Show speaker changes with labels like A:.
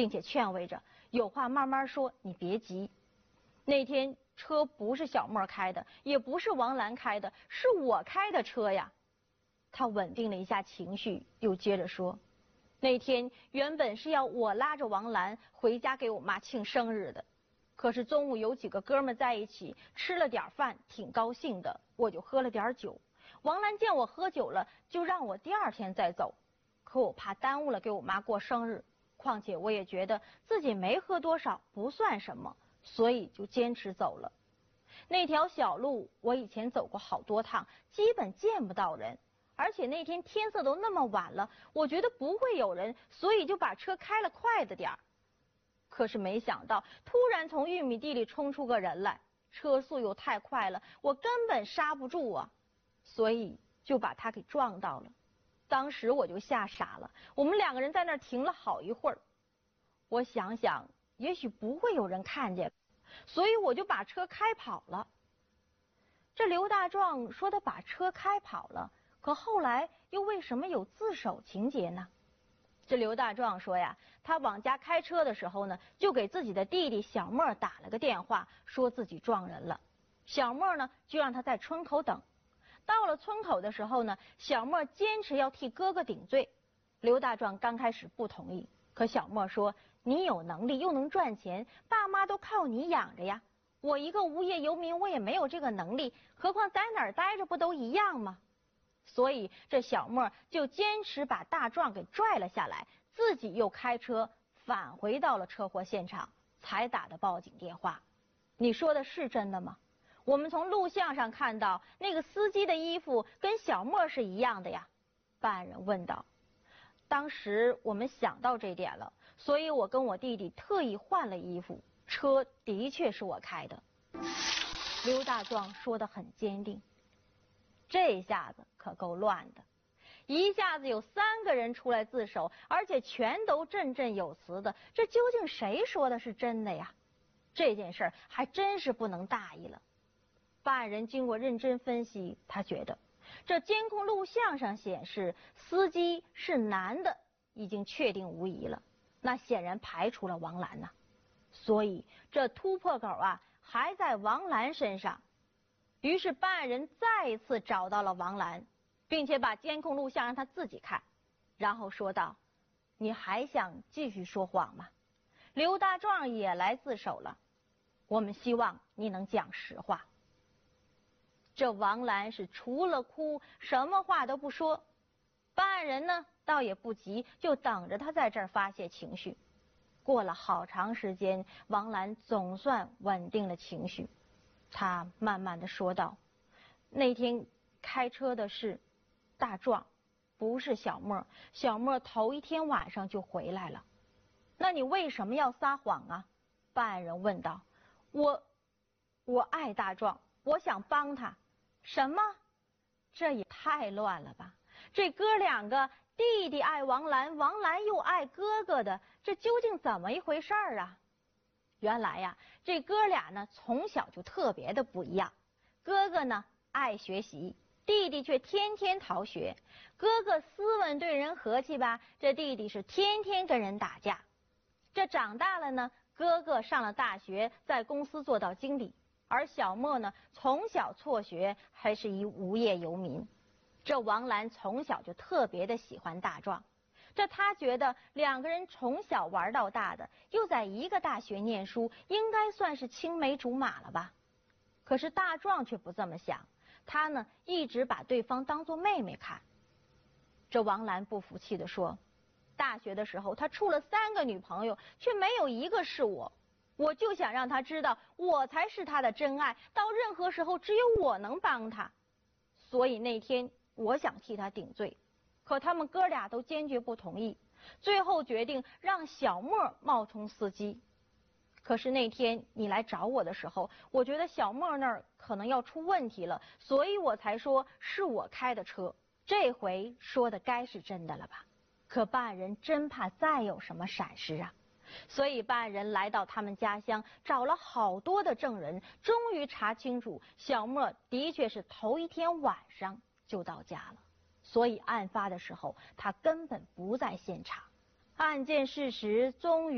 A: 并且劝慰着，有话慢慢说，你别急。那天车不是小莫开的，也不是王兰开的，是我开的车呀。他稳定了一下情绪，又接着说，那天原本是要我拉着王兰回家给我妈庆生日的，可是中午有几个哥们在一起吃了点饭，挺高兴的，我就喝了点酒。王兰见我喝酒了，就让我第二天再走，可我怕耽误了给我妈过生日，况且我也觉得自己没喝多少不算什么，所以就坚持走了。那条小路我以前走过好多趟，基本见不到人，而且那天天色都那么晚了，我觉得不会有人，所以就把车开了快的点儿。可是没想到突然从玉米地里冲出个人来，车速又太快了，我根本刹不住啊，所以就把他给撞到了。当时我就吓傻了，我们两个人在那儿停了好一会儿。我想想也许不会有人看见，所以我就把车开跑了。这刘大壮说他把车开跑了，可后来又为什么有自首情节呢？这刘大壮说呀，他往家开车的时候呢，就给自己的弟弟小莫打了个电话，说自己撞人了。小莫呢就让他在村口等。到了村口的时候呢，小莫坚持要替哥哥顶罪。刘大壮刚开始不同意，可小莫说，你有能力又能赚钱，爸妈都靠你养着呀，我一个无业游民，我也没有这个能力，何况在哪儿待着不都一样吗？所以这小莫就坚持把大壮给拽了下来，自己又开车返回到了车祸现场，才打的报警电话。你说的是真的吗？我们从录像上看到那个司机的衣服跟小莫是一样的呀。办案人问道。当时我们想到这点了，所以我跟我弟弟特意换了衣服，车的确是我开的。刘大壮说得很坚定。这下子可够乱的，一下子有3个人出来自首，而且全都振振有词的，这究竟谁说的是真的呀？这件事还真是不能大意了。办案人经过认真分析，他觉得这监控录像上显示司机是男的，已经确定无疑了，那显然排除了王兰呐。所以这突破口啊还在王兰身上。于是办案人再一次找到了王兰，并且把监控录像让他自己看，然后说道，你还想继续说谎吗？刘大壮也来自首了，我们希望你能讲实话。这王兰是除了哭什么话都不说，办案人呢倒也不急，就等着他在这儿发泄情绪。过了好长时间，王兰总算稳定了情绪，他慢慢的说道，那天开车的是大壮，不是小莫，小莫头一天晚上就回来了。那你为什么要撒谎啊？办案人问道。我爱大壮，我想帮他。什么？这也太乱了吧，这哥两个，弟弟爱王兰，王兰又爱哥哥的，这究竟怎么一回事啊？原来呀，这哥俩呢从小就特别的不一样。哥哥呢爱学习，弟弟却天天逃学。哥哥斯文对人和气吧，这弟弟是天天跟人打架。这长大了呢，哥哥上了大学，在公司做到经理，而小莫呢从小辍学，还是一无业游民。这王兰从小就特别的喜欢大壮，这他觉得2个人从小玩到大的，又在一个大学念书，应该算是青梅竹马了吧。可是大壮却不这么想，他呢一直把对方当作妹妹看。这王兰不服气地说，大学的时候他处了3个女朋友，却没有一个是我，我就想让他知道我才是他的真爱，到任何时候只有我能帮他。所以那天我想替他顶罪，可他们哥俩都坚决不同意，最后决定让小莫冒充司机。可是那天你来找我的时候，我觉得小莫那儿可能要出问题了，所以我才说是我开的车。这回说的该是真的了吧？可办案人真怕再有什么闪失啊，所以办案人来到他们家乡，找了好多的证人，终于查清楚小莫的确是头一天晚上就到家了，所以案发的时候他根本不在现场。案件事实终于